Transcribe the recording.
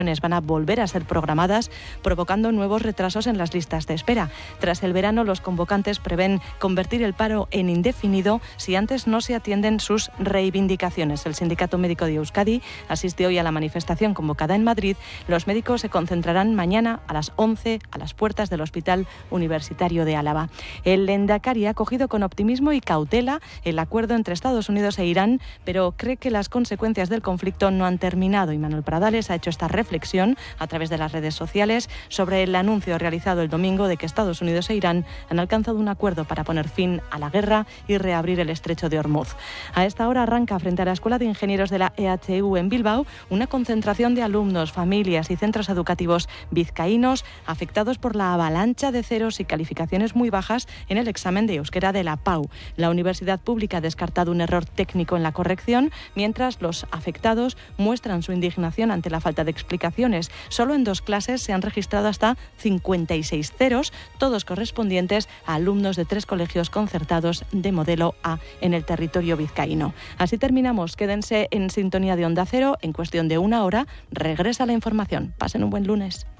van a volver a ser programadas, provocando nuevos retrasos en las listas de espera. Tras el verano, los convocantes prevén convertir el paro en indefinido si antes no se atienden sus reivindicaciones. El Sindicato Médico de Euskadi asiste hoy a la manifestación convocada en Madrid. Los médicos se concentrarán mañana a las 11 a las puertas del Hospital Universitario de Álava. El Lehendakari ha acogido con optimismo y cautela el acuerdo entre Estados Unidos e Irán, pero cree que las consecuencias del conflicto no han terminado. Y Manuel Pradales ha hecho esta reflexión a través de las redes sociales sobre el anuncio realizado el domingo de que Estados Unidos e Irán han alcanzado un acuerdo para poner fin a la guerra y reabrir el estrecho de Hormuz. A esta hora arranca frente a la Escuela de Ingenieros de la EHU en Bilbao una concentración de alumnos, familias y centros educativos vizcaínos afectados por la avalancha de ceros y calificaciones muy bajas en el examen de euskera de la PAU. La universidad pública ha descartado un error técnico en la corrección, mientras los afectados muestran su indignación ante la falta de explicaciones. Solo en 2 clases se han registrado hasta 56 ceros, todos correspondientes a alumnos de 3 colegios concertados de modelo A en el territorio vizcaíno. Así terminamos. Quédense en sintonía de Onda Cero. En cuestión de 1 hora regresa la información. Pasen un buen lunes.